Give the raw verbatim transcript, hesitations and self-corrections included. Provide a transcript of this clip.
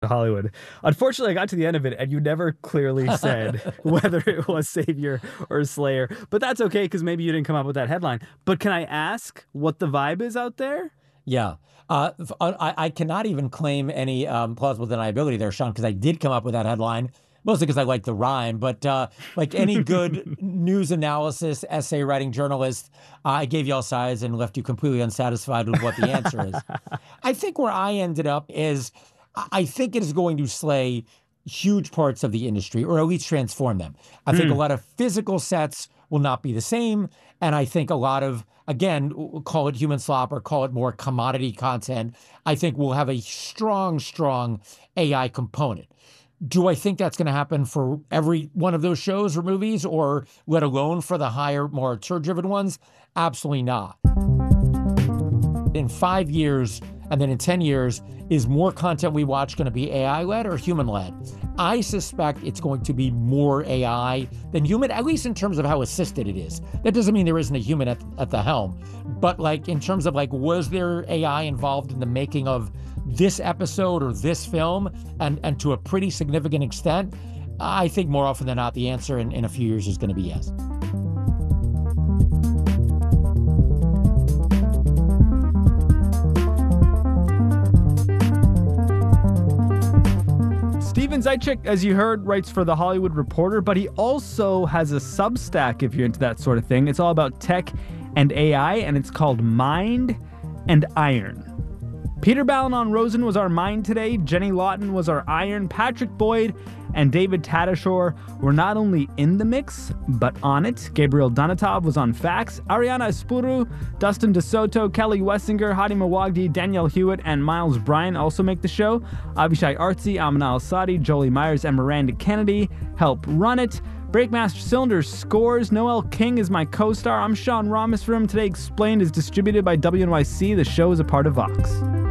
Hollywood. Unfortunately, I got to the end of it, and you never clearly said whether it was Savior or Slayer. But that's okay, because maybe you didn't come up with that headline. But can I ask what the vibe is out there? Yeah. Uh, I, I cannot even claim any um, plausible deniability there, Sean, because I did come up with that headline, mostly because I like the rhyme. But uh, like any good news analysis, essay writing journalist, uh, I gave you all sides and left you completely unsatisfied with what the answer is. I think where I ended up is I think it is going to slay huge parts of the industry, or at least transform them. I think Mm. a lot of physical sets will not be the same. And I think a lot of, again, call it human slop or call it more commodity content, I think we'll have a strong, strong A I component. Do I think that's going to happen for every one of those shows or movies, or let alone for the higher, more tour-driven ones? Absolutely not. In five years, and then in ten years, is more content we watch going to be A I-led or human-led? I suspect it's going to be more A I than human, at least in terms of how assisted it is. That doesn't mean there isn't a human at, at the helm. But like in terms of like, was there A I involved in the making of this episode or this film? And, and to a pretty significant extent, I think more often than not, the answer in, in a few years is going to be yes. Steven Zaitchik, as you heard, writes for The Hollywood Reporter, but he also has a Substack if you're into that sort of thing. It's all about tech and A I, and it's called Mind and Iron. Peter Balonon-Rosen was our Mind today. Jenny Lawton was our Iron. Patrick Boyd and David Tadashore were not only in the mix, but on it. Gabriel Donatov was on Facts. Ariana Espuru, Dustin DeSoto, Kelly Wessinger, Hadi Mawagdi, Danielle Hewitt, and Miles Bryan also make the show. Avishai Artsy, Amina Al-Sadi, Jolie Myers, and Miranda Kennedy help run it. Breakmaster Cylinders scores. Noel King is my co-star. I'm Sean Ramos. From Today Explained is distributed by W N Y C. The show is a part of Vox.